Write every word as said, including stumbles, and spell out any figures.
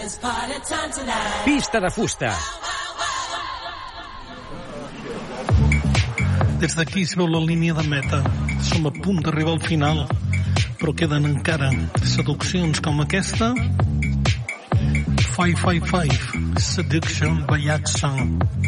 Pista de fusta. Des d'aquí es veu la línia de meta. Som a punt d'arribar al final, però queden encara seduccions com aquesta. five five five, Seduction by Axon.